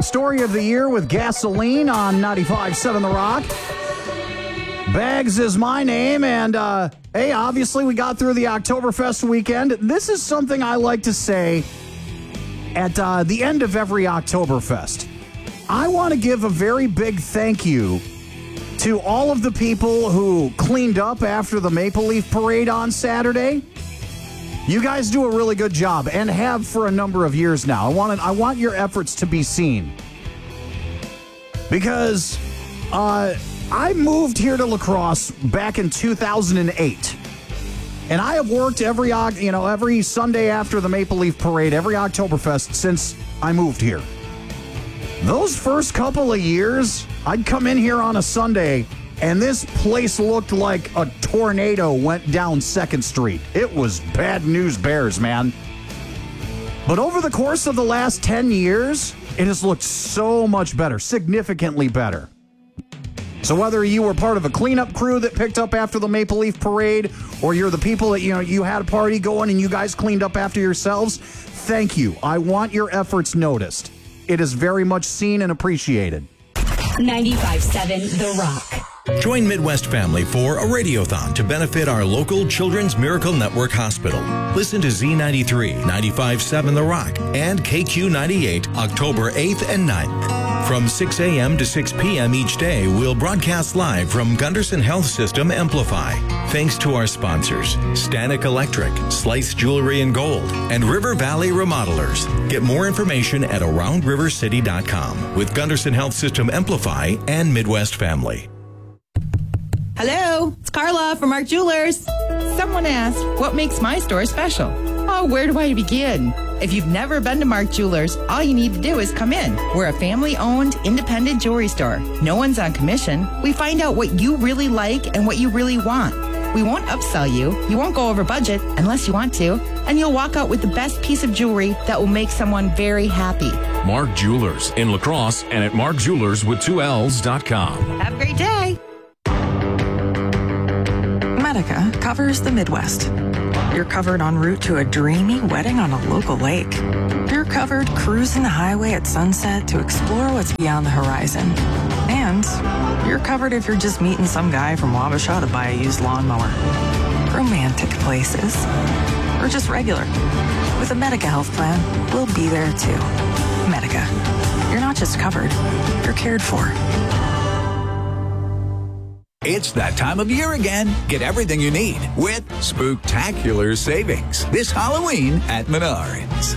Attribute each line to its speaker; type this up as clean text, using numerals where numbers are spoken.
Speaker 1: Story of the year with Gasoline on 95.7 The Rock. Bags is my name, and hey, obviously we got through the Oktoberfest weekend. This is something I like to say at the end of every Oktoberfest. I want to give a very big thank you to all of the people who cleaned up after the Maple Leaf Parade on Saturday. You guys do a really good job and have for a number of years now. I want your efforts to be seen. Because I moved here to La Crosse back in 2008. And I have worked every Sunday after the Maple Leaf Parade, every Oktoberfest since I moved here. Those first couple of years, I'd come in here on a Sunday, and this place looked like a tornado went down 2nd Street. It was bad news bears, man. But over the course of the last 10 years, it has looked so much better, significantly better. So whether you were part of a cleanup crew that picked up after the Maple Leaf Parade, or you're the people that, you had a party going and you guys cleaned up after yourselves, thank you. I want your efforts noticed. It is very much seen and appreciated.
Speaker 2: 95.7 The Rock.
Speaker 3: Join Midwest Family for a radiothon to benefit our local Children's Miracle Network Hospital. Listen to Z93, 95.7 The Rock, and KQ98 October 8th and 9th. From 6 a.m. to 6 p.m. each day, we'll broadcast live from Gunderson Health System Amplify. Thanks to our sponsors, Stanek Electric, Slice Jewelry and Gold, and River Valley Remodelers. Get more information at AroundRiverCity.com with Gunderson Health System Amplify and Midwest Family.
Speaker 4: Hello, it's Carla from Mark Jewelers. Someone asked, what makes my store special? Oh, where do I begin? If you've never been to Mark Jewelers, all you need to do is come in. We're a family-owned, independent jewelry store. No one's on commission. We find out what you really like and what you really want. We won't upsell you. You won't go over budget unless you want to. And you'll walk out with the best piece of jewelry that will make someone very happy.
Speaker 5: Mark Jewelers in La Crosse and at markjewelers.com.
Speaker 4: Have a great day.
Speaker 6: Medica covers the Midwest. You're covered en route to a dreamy wedding on a local lake. You're covered cruising the highway at sunset to explore what's beyond the horizon. And you're covered if you're just meeting some guy from Wabasha to buy a used lawnmower. Romantic places. Or just regular. With a Medica health plan, we'll be there too. Medica. You're not just covered, you're cared for.
Speaker 7: It's that time of year again. Get everything you need with Spooktacular Savings this Halloween at Menards.